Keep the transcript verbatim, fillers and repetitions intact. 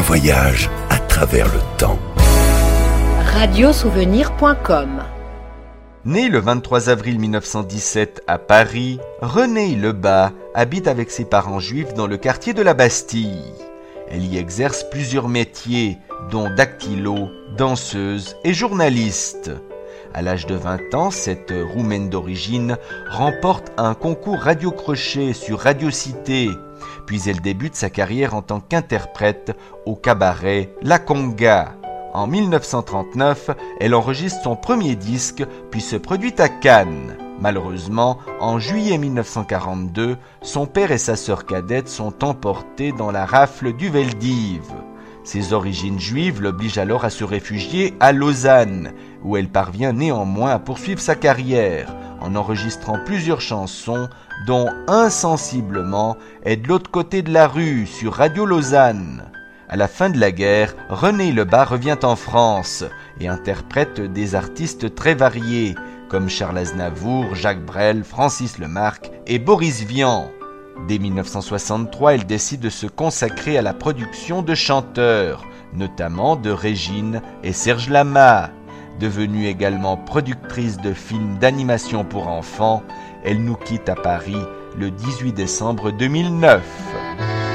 voyage à travers le temps. radiosouvenir point com. Né le vingt-trois avril mille neuf cent dix-sept à Paris, Renée Lebas habite avec ses parents juifs dans le quartier de la Bastille. Elle y exerce plusieurs métiers, dont dactylo, danseuse et journaliste. À l'âge de vingt ans, cette Roumaine d'origine remporte un concours radio-crochet sur Radio Cité, puis elle débute sa carrière en tant qu'interprète au cabaret La Conga. En mille neuf cent trente-neuf, elle enregistre son premier disque, puis se produit à Cannes. Malheureusement, en juillet mille neuf cent quarante-deux, son père et sa sœur cadette sont emportés dans la rafle du Veldiv. Ses origines juives l'obligent alors à se réfugier à Lausanne, où elle parvient néanmoins à poursuivre sa carrière, en enregistrant plusieurs chansons, dont Insensiblement est de l'autre côté de la rue sur Radio Lausanne. À la fin de la guerre, Renée Lebas revient en France et interprète des artistes très variés, comme Charles Aznavour, Jacques Brel, Francis Lemarque et Boris Vian. Dès mille neuf cent soixante-trois, elle décide de se consacrer à la production de chanteurs, notamment de Régine et Serge Lama. Devenue également productrice de films d'animation pour enfants, elle nous quitte à Paris le dix-huit décembre deux mille neuf.